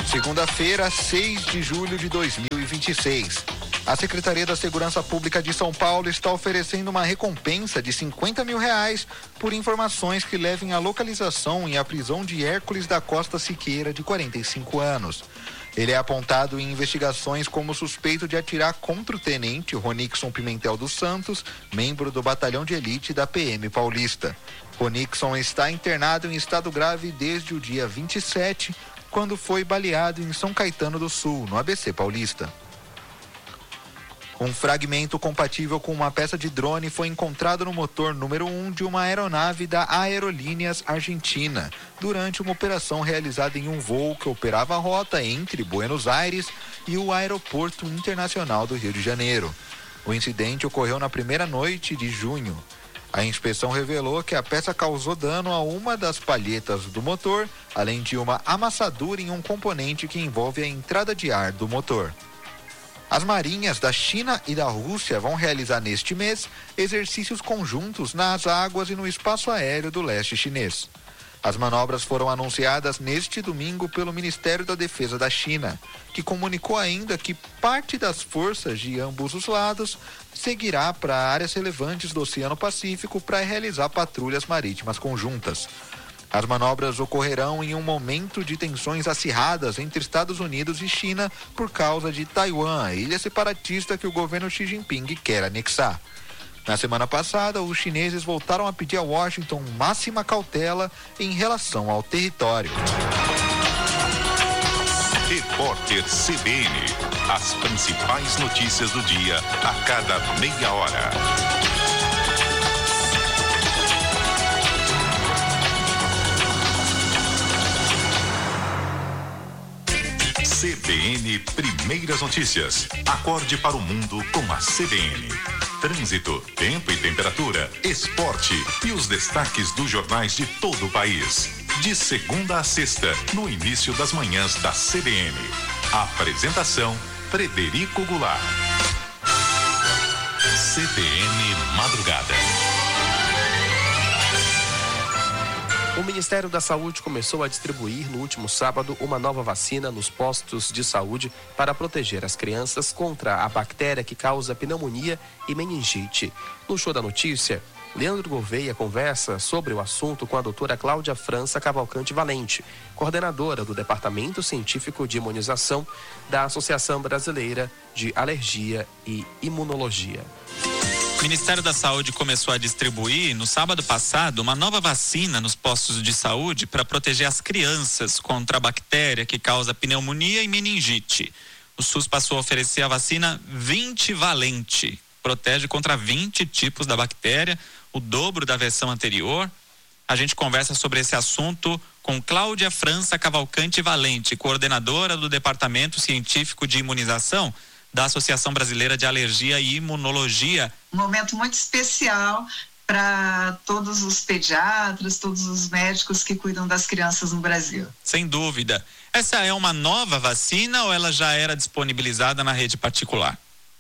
Segunda-feira, 6 de julho de 2026. A Secretaria da Segurança Pública de São Paulo está oferecendo uma recompensa de R$50 mil por informações que levem à localização e à prisão de Hércules da Costa Siqueira, de 45 anos. Ele é apontado em investigações como suspeito de atirar contra o tenente Ronixon Pimentel dos Santos, membro do batalhão de elite da PM Paulista. Ronixon está internado em estado grave desde o dia 27, quando foi baleado em São Caetano do Sul, no ABC Paulista. Um fragmento compatível com uma peça de drone foi encontrado no motor número 1 de uma aeronave da Aerolíneas Argentina, durante uma operação realizada em um voo que operava a rota entre Buenos Aires e o Aeroporto Internacional do Rio de Janeiro. O incidente ocorreu na primeira noite de junho. A inspeção revelou que a peça causou dano a uma das palhetas do motor, além de uma amassadura em um componente que envolve a entrada de ar do motor. As marinhas da China e da Rússia vão realizar neste mês exercícios conjuntos nas águas e no espaço aéreo do leste chinês. As manobras foram anunciadas neste domingo pelo Ministério da Defesa da China, que comunicou ainda que parte das forças de ambos os lados seguirá para áreas relevantes do Oceano Pacífico para realizar patrulhas marítimas conjuntas. As manobras ocorrerão em um momento de tensões acirradas entre Estados Unidos e China por causa de Taiwan, a ilha separatista que o governo Xi Jinping quer anexar. Na semana passada, os chineses voltaram a pedir a Washington máxima cautela em relação ao território. Repórter CBN. As principais notícias do dia a cada meia hora. CBN Primeiras Notícias. Acorde para o mundo com a CBN. Trânsito, tempo e temperatura, esporte e os destaques dos jornais de todo o país. De segunda a sexta, no início das manhãs da CBN. Apresentação, Frederico Goulart. CBN Madrugada. O Ministério da Saúde começou a distribuir no último sábado uma nova vacina nos postos de saúde para proteger as crianças contra a bactéria que causa pneumonia e meningite. No Show da Notícia, Leandro Gouveia conversa sobre o assunto com a doutora Cláudia França Cavalcante Valente, coordenadora do Departamento Científico de Imunização da Associação Brasileira de Alergia e Imunologia. O Ministério da Saúde começou a distribuir, no sábado passado, uma nova vacina nos postos de saúde para proteger as crianças contra a bactéria que causa pneumonia e meningite. O SUS passou a oferecer a vacina 20-valente. Protege contra 20 tipos da bactéria, o dobro da versão anterior. A gente conversa sobre esse assunto com Cláudia França Cavalcante Valente, coordenadora do Departamento Científico de Imunização da Associação Brasileira de Alergia e Imunologia. Um momento muito especial para todos os pediatras, todos os médicos que cuidam das crianças no Brasil. Sem dúvida. Essa é uma nova vacina ou ela já era disponibilizada na rede particular?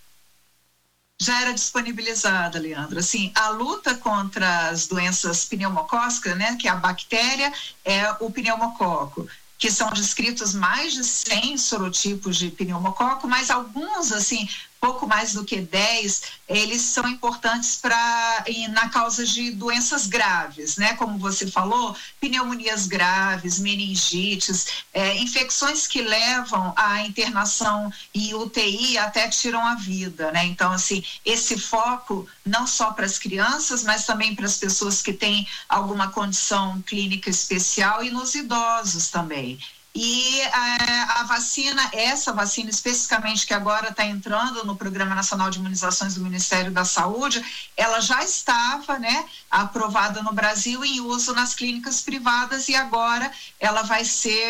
Já era disponibilizada, Leandro. Assim, a luta contra as doenças pneumocócicas, né, que é a bactéria, é o pneumococo, que são descritos mais de 100 sorotipos de pneumococo, mas alguns, assim, pouco mais do que 10, eles são importantes na causa de doenças graves, né? Como você falou, pneumonias graves, meningites, infecções que levam à internação em UTI até tiram a vida, né? Então, assim, esse foco não só para as crianças, mas também para as pessoas que têm alguma condição clínica especial e nos idosos também. E a vacina, essa vacina especificamente que agora está entrando no Programa Nacional de Imunizações do Ministério da Saúde, ela já estava, né, aprovada no Brasil em uso nas clínicas privadas e agora ela vai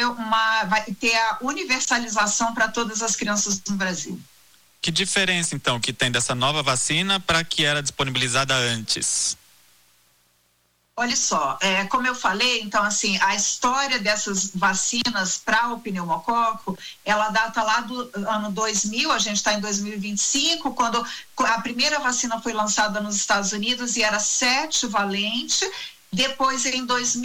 ter a universalização para todas as crianças no Brasil. Que diferença então que tem dessa nova vacina para a que era disponibilizada antes? Olha só, como eu falei, então assim, a história dessas vacinas para o pneumococo, ela data lá do ano 2000, a gente está em 2025, quando a primeira vacina foi lançada nos Estados Unidos e era 7-valente, Depois, em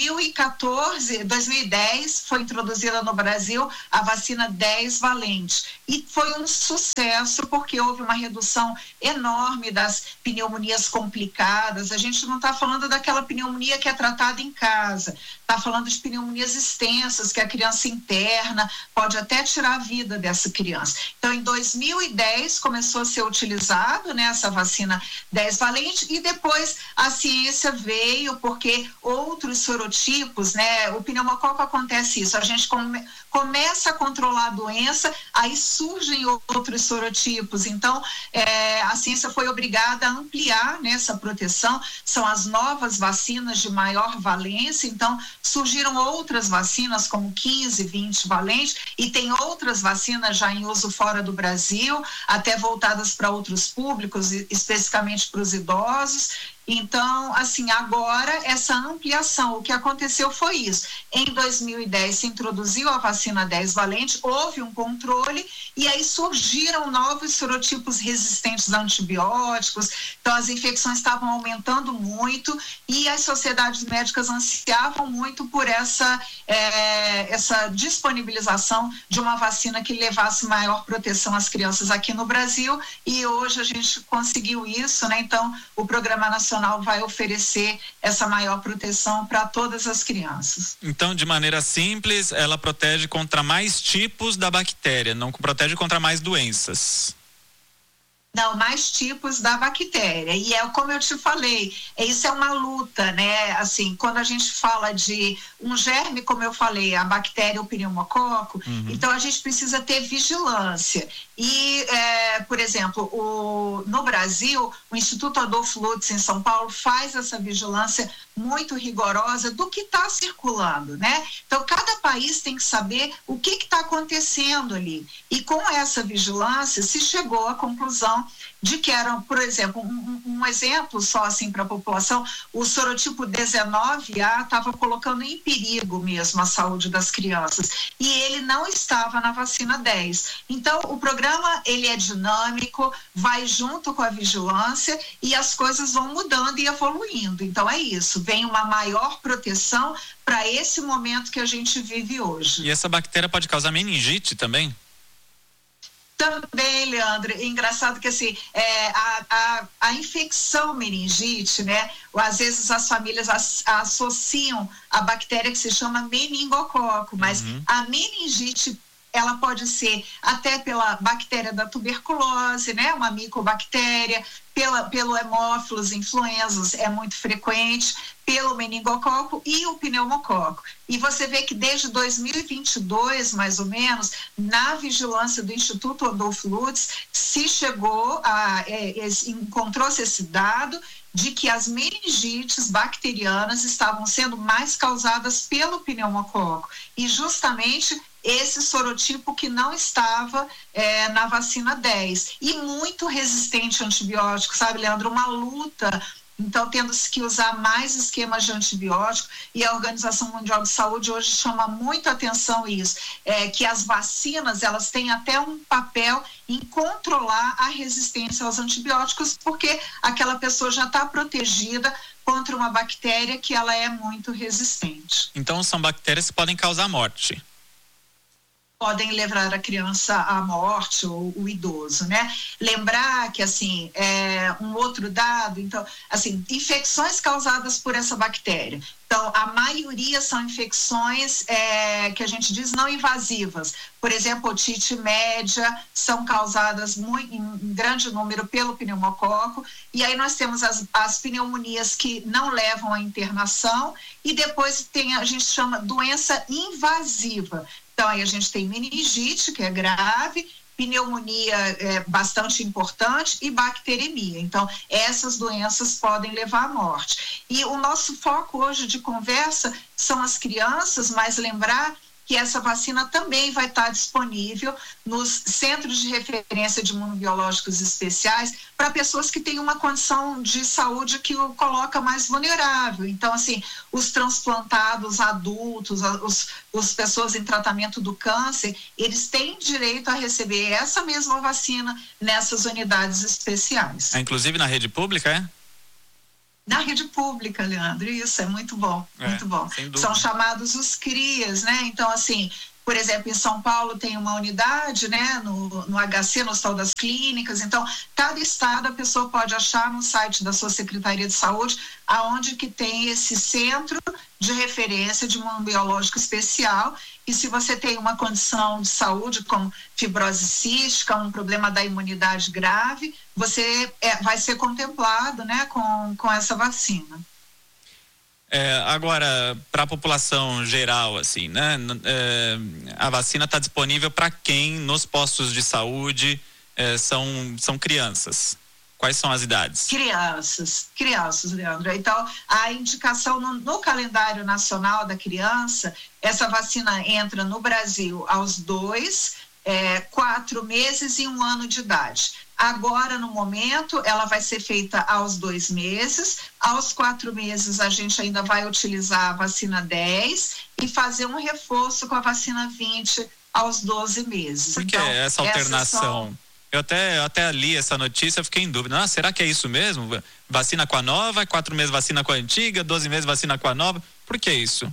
2010, foi introduzida no Brasil a vacina 10 valente. E foi um sucesso, porque houve uma redução enorme das pneumonias complicadas. A gente não está falando daquela pneumonia que é tratada em casa, está falando de pneumonias extensas, que a criança interna, pode até tirar a vida dessa criança. Então, em 2010, começou a ser utilizado, né, essa vacina 10 valente, e depois a ciência veio, porque outros sorotipos, né? O pneumococo acontece isso, a gente começa a controlar a doença, aí surgem outros sorotipos, então a ciência foi obrigada a ampliar, né, essa proteção, são as novas vacinas de maior valência, então surgiram outras vacinas como 15, 20 valentes, e tem outras vacinas já em uso fora do Brasil, até voltadas para outros públicos, especificamente para os idosos. Então, assim, agora essa ampliação, o que aconteceu foi isso. Em 2010 se introduziu a vacina 10 valente, houve um controle e aí surgiram novos sorotipos resistentes a antibióticos, então as infecções estavam aumentando muito e as sociedades médicas ansiavam muito por essa disponibilização de uma vacina que levasse maior proteção às crianças aqui no Brasil, e hoje a gente conseguiu isso, né? Então, o Programa Nacional vai oferecer essa maior proteção para todas as crianças. Então, de maneira simples, ela protege contra mais tipos da bactéria, não protege contra mais doenças. Não, mais tipos da bactéria. E é como eu te falei, isso é uma luta, né? Assim, quando a gente fala de um germe, como eu falei, a bactéria, o pneumococo, então a gente precisa ter vigilância. E, por exemplo, no Brasil, o Instituto Adolfo Lutz, em São Paulo, faz essa vigilância muito rigorosa do que está circulando, né? Então, cada país tem que saber o que está acontecendo ali. E com essa vigilância, se chegou à conclusão de que era, por exemplo, um exemplo só assim para a população, o sorotipo 19A estava colocando em perigo mesmo a saúde das crianças, e ele não estava na vacina 10. Então, o programa, ele é dinâmico, vai junto com a vigilância e as coisas vão mudando e evoluindo. Então, é isso, vem uma maior proteção para esse momento que a gente vive hoje. E essa bactéria pode causar meningite também? Também, Leandro, é engraçado que assim, a infecção meningite, né? Às vezes as famílias associam a bactéria que se chama meningococo, mas a meningite, ela pode ser até pela bactéria da tuberculose, né? Uma micobactéria, pelo hemófilos influenzas, é muito frequente, pelo meningococo e o pneumococo. E você vê que desde 2022, mais ou menos, na vigilância do Instituto Adolfo Lutz, se chegou encontrou-se esse dado de que as meningites bacterianas estavam sendo mais causadas pelo pneumococo. E justamente esse sorotipo que não estava na vacina 10. E muito resistente a antibiótico, sabe, Leandro? Uma luta. Então, tendo-se que usar mais esquemas de antibiótico, e a Organização Mundial de Saúde hoje chama muito atenção isso, que as vacinas, elas têm até um papel em controlar a resistência aos antibióticos, porque aquela pessoa já está protegida contra uma bactéria que ela é muito resistente. Então, são bactérias que podem causar morte. Podem levar a criança à morte ou o idoso, né? Lembrar que, assim, um outro dado, então, assim, infecções causadas por essa bactéria. Então, a maioria são infecções que a gente diz não invasivas. Por exemplo, otite média são causadas em grande número pelo pneumococo. E aí nós temos as pneumonias que não levam à internação. E depois a gente chama doença invasiva. Então, aí a gente tem meningite, que é grave, pneumonia é bastante importante e bacteremia. Então, essas doenças podem levar à morte. E o nosso foco hoje de conversa são as crianças, mas lembrar que essa vacina também vai estar disponível nos centros de referência de imunobiológicos especiais para pessoas que têm uma condição de saúde que o coloca mais vulnerável. Então, assim, os transplantados adultos, as pessoas em tratamento do câncer, eles têm direito a receber essa mesma vacina nessas unidades especiais. Inclusive na rede pública, é? Na rede pública, Leandro, isso é muito bom, muito bom. São chamados os CRIAs, né? Então, assim, por exemplo, em São Paulo tem uma unidade, né, no HC, no Hospital das Clínicas. Então, cada estado a pessoa pode achar no site da sua Secretaria de Saúde aonde que tem esse centro de referência de imunobiológico especial. E se você tem uma condição de saúde como fibrose cística, um problema da imunidade grave, você vai ser contemplado, né, com essa vacina. Agora, para a população geral, assim, né? A vacina está disponível para quem nos postos de saúde são crianças? Quais são as idades? Crianças, Leandro. Então, a indicação no calendário nacional da criança, essa vacina entra no Brasil aos 2, 4 meses e 1 ano de idade. Agora, no momento, ela vai ser feita aos 2 meses. Aos 4 meses, a gente ainda vai utilizar a vacina 10 e fazer um reforço com a vacina 20 aos 12 meses. Por que então, essa alternação? Eu até li essa notícia, fiquei em dúvida. Será que é isso mesmo? Vacina com a nova, 4 meses vacina com a antiga, 12 meses vacina com a nova. Por que isso?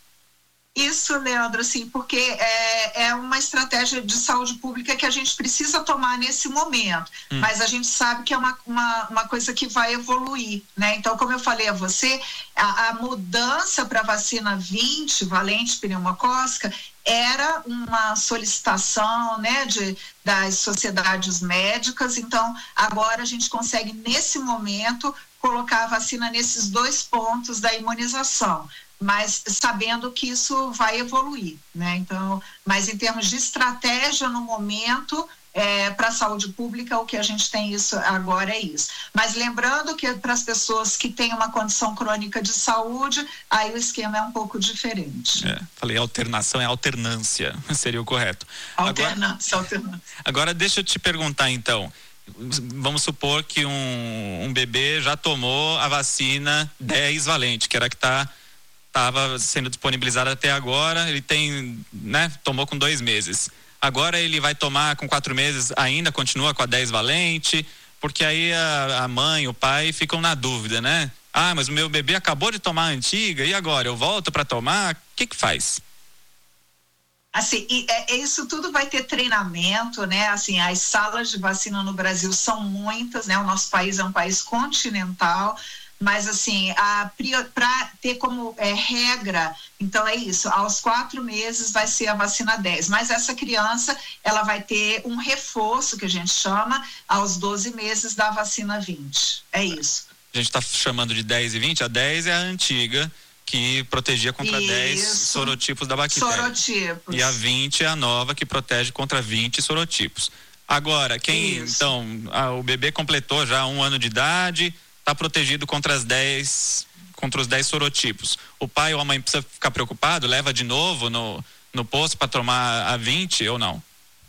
Isso, Leandro, assim, porque é uma estratégia de saúde pública que a gente precisa tomar nesse momento, mas a gente sabe que é uma coisa que vai evoluir, né? Então, como eu falei a você, a mudança para a vacina 20, valente pneumocócica, era uma solicitação, né, das sociedades médicas. Então, agora a gente consegue, nesse momento, colocar a vacina nesses 2 pontos da imunização, mas sabendo que isso vai evoluir, né? Então, mas em termos de estratégia no momento, para a saúde pública, o que a gente tem isso agora é isso. Mas lembrando que para as pessoas que têm uma condição crônica de saúde, aí o esquema é um pouco diferente. Falei alternação, alternância, seria o correto. Alternância. Agora deixa eu te perguntar então, vamos supor que um bebê já tomou a vacina 10 valente, que era a que estava sendo disponibilizada até agora, ele tomou com 2 meses. Agora ele vai tomar com 4 meses, ainda continua com a 10 valente, porque aí a mãe, o pai ficam na dúvida, né? Mas o meu bebê acabou de tomar a antiga, e agora? Eu volto para tomar? O que faz? Assim, isso tudo vai ter treinamento, né? Assim, as salas de vacina no Brasil são muitas, né? O nosso país é um país continental, mas assim, para ter como regra, então é isso, aos 4 meses vai ser a vacina 10, mas essa criança, ela vai ter um reforço, que a gente chama, aos 12 meses da vacina 20, é isso. A gente está chamando de 10 e 20, a 10 é a antiga, que protegia contra 10 sorotipos da bactéria. Sorotipos. E a 20 é a nova, que protege contra 20 sorotipos. Agora, então, o bebê completou já 1 ano de idade, está protegido contra os 10 sorotipos. O pai ou a mãe precisa ficar preocupado? Leva de novo no posto para tomar a 20 ou não?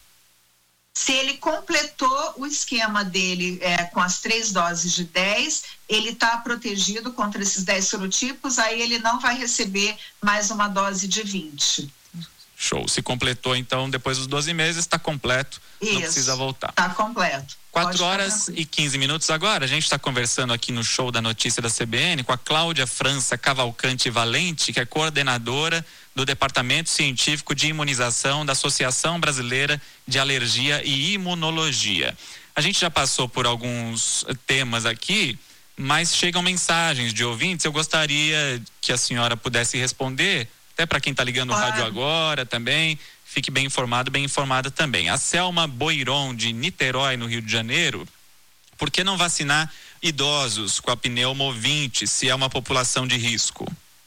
Se ele completou o esquema dele com as 3 doses de 10, ele está protegido contra esses 10 sorotipos, aí ele não vai receber mais uma dose de 20. Show. Se completou, então, depois dos 12 meses, está completo. Isso, não precisa voltar. Está completo. 4 horas e 15 minutos agora. A gente está conversando aqui no Show da Notícia da CBN com a Cláudia França Cavalcante Valente, que é coordenadora do Departamento Científico de Imunização da Associação Brasileira de Alergia e Imunologia. A gente já passou por alguns temas aqui, mas chegam mensagens de ouvintes. Eu gostaria que a senhora pudesse responder, até para quem está ligando o rádio agora também. Fique bem informado, bem informada também. A Selma Boiron, de Niterói, no Rio de Janeiro: por que não vacinar idosos com a pneumo 20, se é uma população de risco?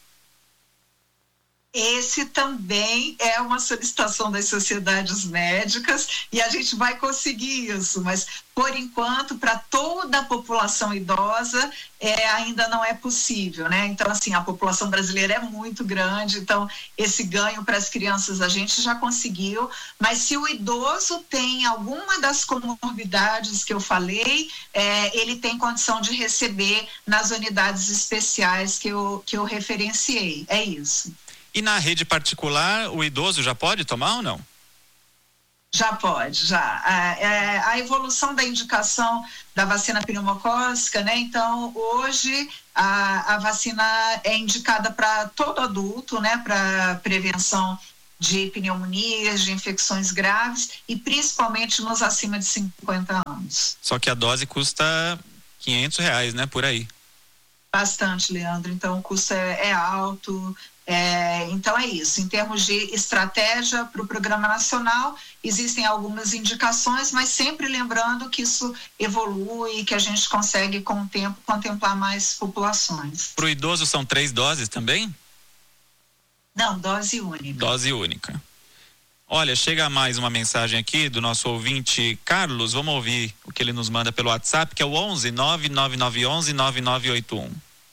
Esse também é uma solicitação das sociedades médicas e a gente vai conseguir isso, mas por enquanto para toda a população idosa ainda não é possível, né? Então assim, a população brasileira é muito grande, então esse ganho para as crianças a gente já conseguiu, mas se o idoso tem alguma das comorbidades que eu falei, ele tem condição de receber nas unidades especiais que eu referenciei, é isso. E na rede particular, o idoso já pode tomar ou não? Já pode, já. A evolução da indicação da vacina pneumocócica, né? Então, hoje, a vacina é indicada para todo adulto, né? Para prevenção de pneumonias, de infecções graves e principalmente nos acima de 50 anos. Só que a dose custa R$500, né? Por aí. Bastante, Leandro. Então, o custo é alto. Então, é isso. Em termos de estratégia para o Programa Nacional, existem algumas indicações, mas sempre lembrando que isso evolui e que a gente consegue, com o tempo, contemplar mais populações. Para o idoso são 3 doses também? Não, dose única. Dose única. Olha, chega mais uma mensagem aqui do nosso ouvinte Carlos. Vamos ouvir o que ele nos manda pelo WhatsApp, que é o 11 99911 9981.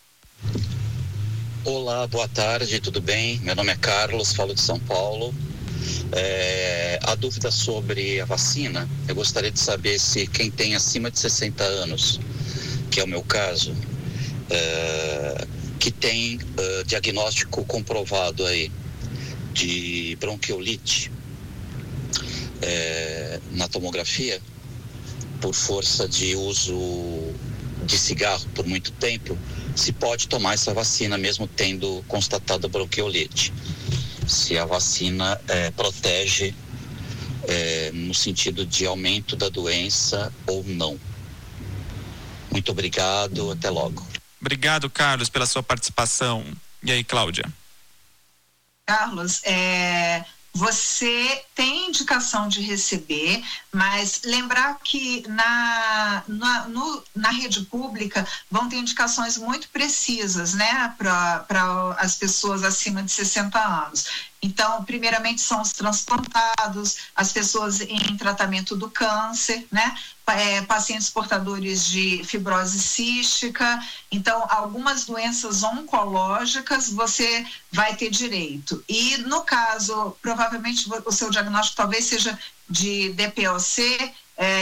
Olá, boa tarde, tudo bem? Meu nome é Carlos, falo de São Paulo. A dúvida sobre a vacina, eu gostaria de saber se quem tem acima de 60 anos, que é o meu caso, que tem diagnóstico comprovado aí de bronquiolite na tomografia, por força de uso de cigarro por muito tempo, se pode tomar essa vacina mesmo tendo constatado bronquiolite. Se a vacina protege no sentido de aumento da doença ou não. Muito obrigado, até logo. Obrigado, Carlos, pela sua participação. E aí, Cláudia? Carlos, você tem indicação de receber, mas lembrar que na rede pública vão ter indicações muito precisas, né, para as pessoas acima de 60 anos. Então, primeiramente são os transplantados, as pessoas em tratamento do câncer, né? Pacientes portadores de fibrose cística. Então, algumas doenças oncológicas você vai ter direito. E, no caso, provavelmente o seu diagnóstico talvez seja de DPOC,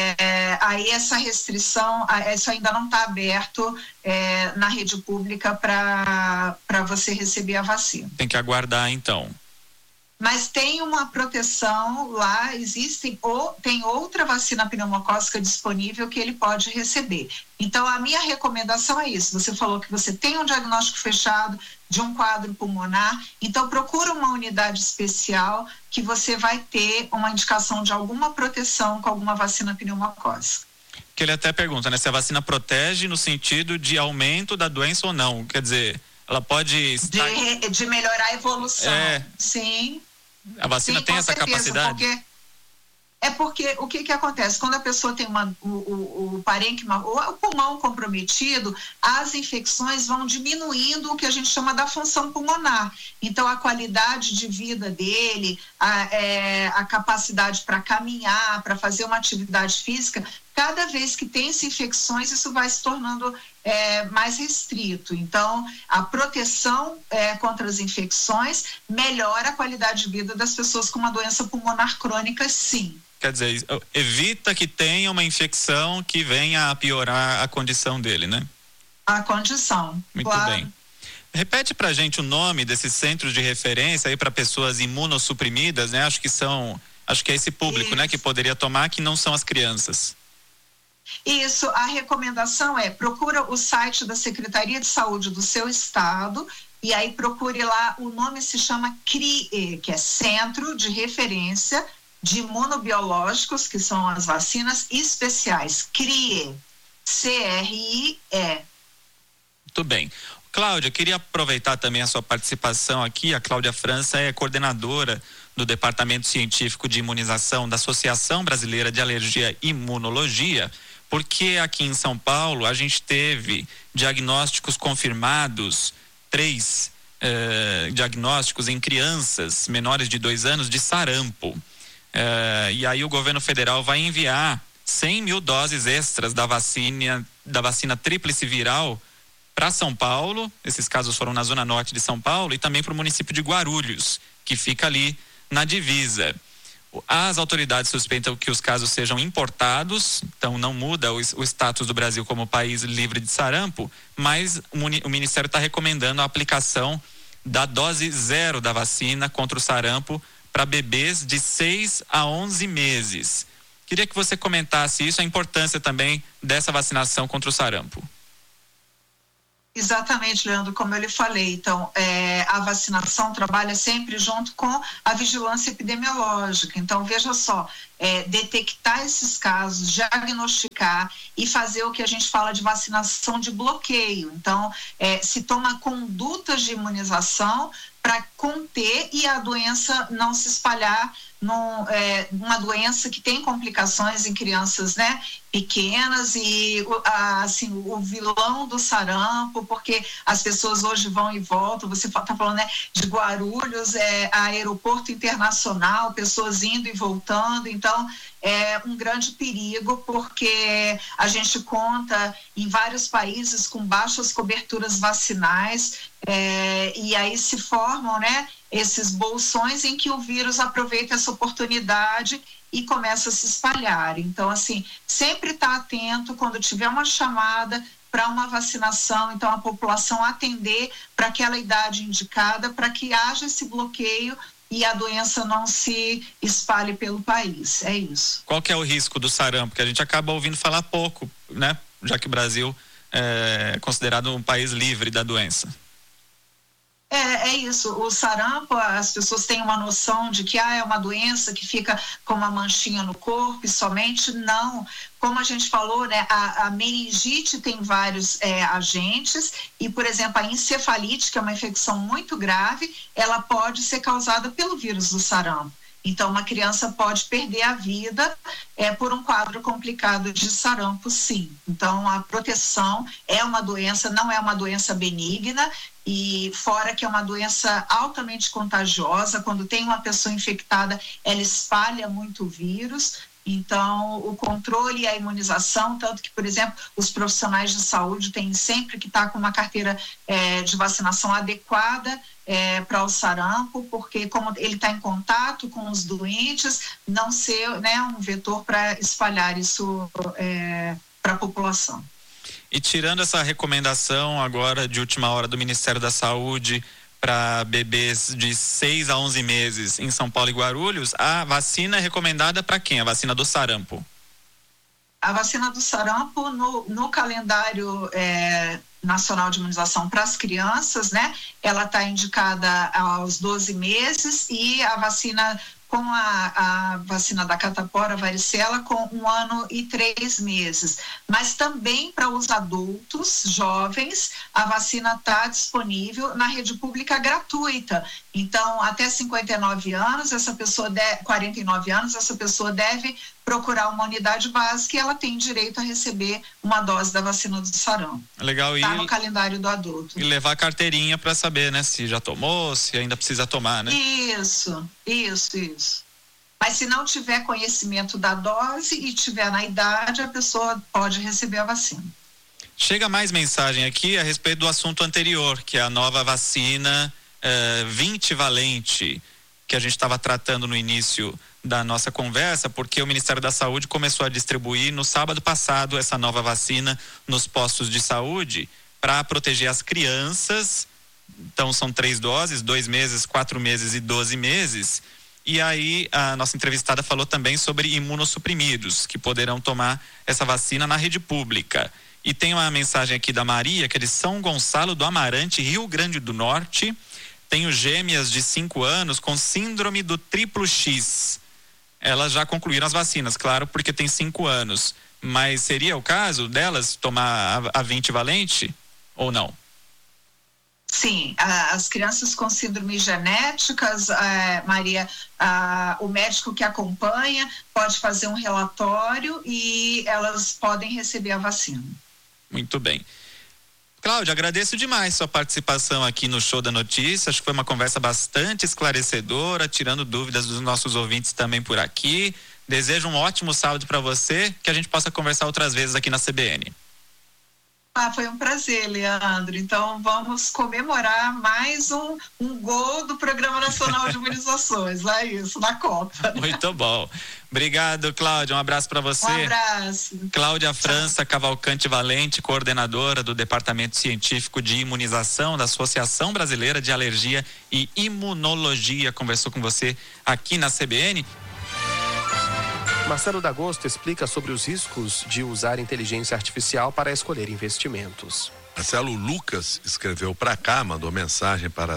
aí essa restrição, isso ainda não está aberto na rede pública para você receber a vacina. Tem que aguardar, então. Mas tem uma proteção lá, tem outra vacina pneumocócica disponível que ele pode receber. Então, a minha recomendação é isso. Você falou que você tem um diagnóstico fechado de um quadro pulmonar, então procura uma unidade especial que você vai ter uma indicação de alguma proteção com alguma vacina pneumocócica. Que ele até pergunta, né, se a vacina protege no sentido de aumento da doença ou não. Quer dizer, ela pode... De melhorar a evolução. Sim. A vacina tem essa capacidade? Porque o que acontece? Quando a pessoa tem o parênquima ou o pulmão comprometido, as infecções vão diminuindo o que a gente chama da função pulmonar. Então, a qualidade de vida dele, a capacidade para caminhar, para fazer uma atividade física, cada vez que tem essas infecções, isso vai se tornando mais restrito. Então, a proteção contra as infecções melhora a qualidade de vida das pessoas com uma doença pulmonar crônica, sim. Quer dizer, evita que tenha uma infecção que venha a piorar a condição dele, né? A condição, muito claro. Bem. Repete pra gente o nome desses centros de referência aí para pessoas imunossuprimidas, né? Acho que é esse público, né, que poderia tomar, que não são as crianças. Isso, a recomendação procura o site da Secretaria de Saúde do seu estado e aí procure lá, o nome se chama CRIE, que é Centro de Referência de Imunobiológicos, que são as vacinas especiais, CRIE, C-R-I-E. Muito bem. Cláudia, queria aproveitar também a sua participação aqui. A Cláudia França é coordenadora do Departamento Científico de Imunização da Associação Brasileira de Alergia e Imunologia, porque aqui em São Paulo a gente teve diagnósticos confirmados, 3 diagnósticos em crianças menores de 2 anos de sarampo. E aí o governo federal vai enviar 100 mil doses extras da vacina tríplice viral para São Paulo. Esses casos foram na zona norte de São Paulo e também para o município de Guarulhos, que fica ali na divisa. As autoridades suspeitam que os casos sejam importados, então não muda o status do Brasil como país livre de sarampo, mas o Ministério está recomendando a aplicação da dose 0 da vacina contra o sarampo para bebês de 6 a 11 meses. Queria que você comentasse isso, a importância também dessa vacinação contra o sarampo. Exatamente, Leandro, como eu lhe falei. Então, a vacinação trabalha sempre junto com a vigilância epidemiológica. Então, veja só, detectar esses casos, diagnosticar e fazer o que a gente fala de vacinação de bloqueio. Então, se toma condutas de imunização para conter e a doença não se espalhar, uma doença que tem complicações em crianças, né, pequenas, e assim, o vilão do sarampo, porque as pessoas hoje vão e voltam, você está falando, né, de Guarulhos, aeroporto internacional, pessoas indo e voltando, então é um grande perigo, porque a gente conta em vários países com baixas coberturas vacinais, e aí se formam, né, esses bolsões em que o vírus aproveita essa oportunidade e começa a se espalhar. Então, assim, sempre estar atento quando tiver uma chamada para uma vacinação, então a população atender para aquela idade indicada, para que haja esse bloqueio e a doença não se espalhe pelo país. É isso. Qual que é o risco do sarampo? Porque a gente acaba ouvindo falar pouco, né? Já que o Brasil é considerado um país livre da doença. É isso, o sarampo, as pessoas têm uma noção de que é uma doença que fica com uma manchinha no corpo e somente não. Como a gente falou, né, a meningite tem vários agentes e, por exemplo, a encefalite, que é uma infecção muito grave, ela pode ser causada pelo vírus do sarampo. Então, uma criança pode perder a vida por um quadro complicado de sarampo, sim. Então, a proteção é uma doença, não é uma doença benigna, e fora que é uma doença altamente contagiosa, quando tem uma pessoa infectada, ela espalha muito o vírus. Então, o controle e a imunização, tanto que, por exemplo, os profissionais de saúde têm sempre que estar com uma carteira de vacinação adequada para o sarampo, porque como ele está em contato com os doentes, não ser, né, um vetor para espalhar isso para a população. E tirando essa recomendação agora de última hora do Ministério da Saúde para bebês de 6 a 11 meses em São Paulo e Guarulhos, a vacina é recomendada para quem? A vacina do sarampo? A vacina do sarampo no calendário nacional de imunização para as crianças, né? Ela está indicada aos 12 meses e a vacina com a vacina da catapora, varicela, com 1 ano e 3 meses. Mas também para os adultos jovens, a vacina está disponível na rede pública gratuita. Então, até 59 anos, 49 anos, essa pessoa deve procurar uma unidade básica e ela tem direito a receber uma dose da vacina do sarampo. Legal. Está no calendário do adulto. E levar a carteirinha para saber, né, se já tomou, se ainda precisa tomar, né? Isso. Mas se não tiver conhecimento da dose e tiver na idade, a pessoa pode receber a vacina. Chega mais mensagem aqui a respeito do assunto anterior, que é a nova vacina 20-valente, que a gente estava tratando no início da nossa conversa, porque o Ministério da Saúde começou a distribuir no sábado passado essa nova vacina nos postos de saúde para proteger as crianças. Então são 3 doses, 2 meses, 4 meses e 12 meses. E aí a nossa entrevistada falou também sobre imunossuprimidos, que poderão tomar essa vacina na rede pública. E tem uma mensagem aqui da Maria, que é de São Gonçalo do Amarante, Rio Grande do Norte. Tenho gêmeas de 5 anos com síndrome do triplo X. Elas já concluíram as vacinas, claro, porque tem 5 anos. Mas seria o caso delas tomar a 20-valente ou não? Sim, as crianças com síndromes genéticas, Maria, o médico que acompanha pode fazer um relatório e elas podem receber a vacina. Muito bem. Cláudia, agradeço demais sua participação aqui no Show da Notícia. Acho que foi uma conversa bastante esclarecedora, tirando dúvidas dos nossos ouvintes também por aqui. Desejo um ótimo sábado para você, que a gente possa conversar outras vezes aqui na CBN. Foi um prazer, Leandro. Então, vamos comemorar mais um gol do Programa Nacional de Imunizações. Lá isso, na Copa. Muito bom. Obrigado, Cláudia. Um abraço para você. Um abraço. Cláudia França Cavalcante Valente, coordenadora do Departamento Científico de Imunização da Associação Brasileira de Alergia e Imunologia, conversou com você aqui na CBN. Marcelo D'Agosto explica sobre os riscos de usar inteligência artificial para escolher investimentos. Marcelo, Lucas escreveu para cá, mandou mensagem para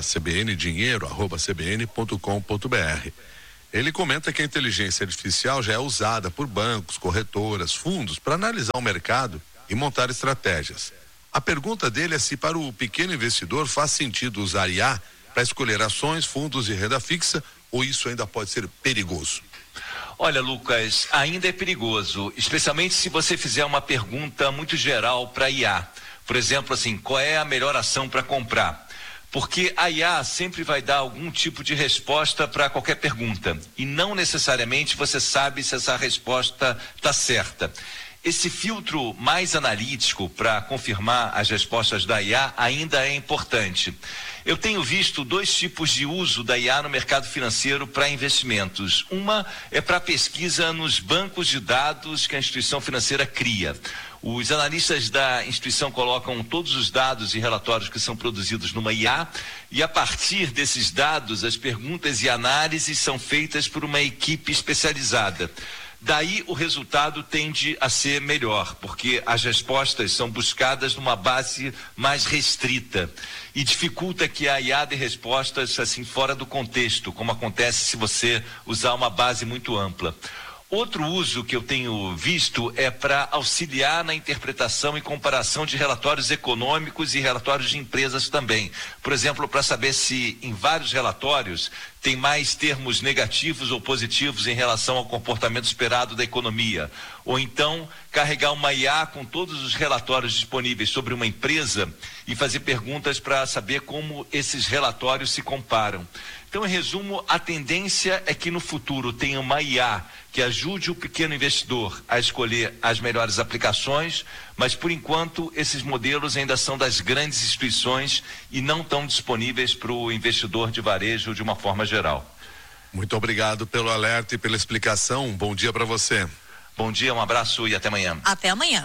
cbndinheiro@cbn.com.br. Ele comenta que a inteligência artificial já é usada por bancos, corretoras, fundos para analisar o mercado e montar estratégias. A pergunta dele é se para o pequeno investidor faz sentido usar IA para escolher ações, fundos e renda fixa, ou isso ainda pode ser perigoso. Olha, Lucas, ainda é perigoso, especialmente se você fizer uma pergunta muito geral para a IA. Por exemplo, assim, qual é a melhor ação para comprar? Porque a IA sempre vai dar algum tipo de resposta para qualquer pergunta e não necessariamente você sabe se essa resposta está certa. Esse filtro mais analítico para confirmar as respostas da IA ainda é importante. Eu tenho visto dois tipos de uso da IA no mercado financeiro para investimentos. Uma é para pesquisa nos bancos de dados que a instituição financeira cria. Os analistas da instituição colocam todos os dados e relatórios que são produzidos numa IA e a partir desses dados as perguntas e análises são feitas por uma equipe especializada. Daí o resultado tende a ser melhor, porque as respostas são buscadas numa base mais restrita e dificulta que a IA dê respostas assim fora do contexto, como acontece se você usar uma base muito ampla. Outro uso que eu tenho visto é para auxiliar na interpretação e comparação de relatórios econômicos e relatórios de empresas também. Por exemplo, para saber se em vários relatórios tem mais termos negativos ou positivos em relação ao comportamento esperado da economia. Ou então, carregar uma IA com todos os relatórios disponíveis sobre uma empresa e fazer perguntas para saber como esses relatórios se comparam. Então, em resumo, a tendência é que no futuro tenha uma IA que ajude o pequeno investidor a escolher as melhores aplicações, mas por enquanto esses modelos ainda são das grandes instituições e não estão disponíveis para o investidor de varejo de uma forma geral. Muito obrigado pelo alerta e pela explicação. Um bom dia para você. Bom dia, um abraço e até amanhã. Até amanhã.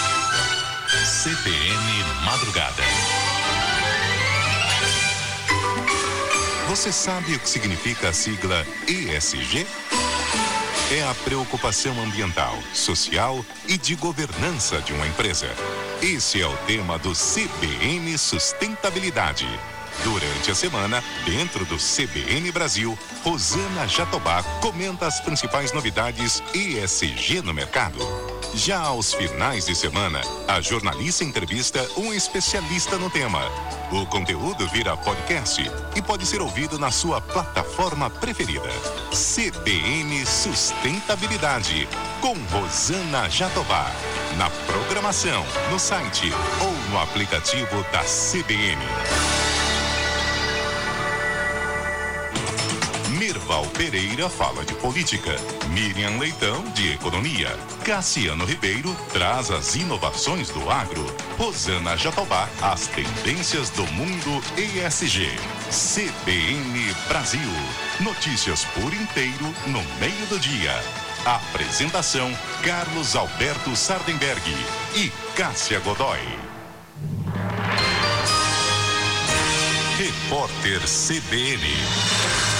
CBN Madrugada. Você sabe o que significa a sigla ESG? É a preocupação ambiental, social e de governança de uma empresa. Esse é o tema do CBN Sustentabilidade. Durante a semana, dentro do CBN Brasil, Rosana Jatobá comenta as principais novidades ESG no mercado. Já aos finais de semana, a jornalista entrevista um especialista no tema. O conteúdo vira podcast e pode ser ouvido na sua plataforma preferida. CBN Sustentabilidade, com Rosana Jatobá. Na programação, no site ou no aplicativo da CBN. Mirval Pereira fala de política, Miriam Leitão de economia, Cassiano Ribeiro traz as inovações do agro, Rosana Jatobá as tendências do mundo ESG. CBN Brasil, notícias por inteiro no meio do dia. Apresentação Carlos Alberto Sardenberg e Cássia Godoy. Repórter CBN.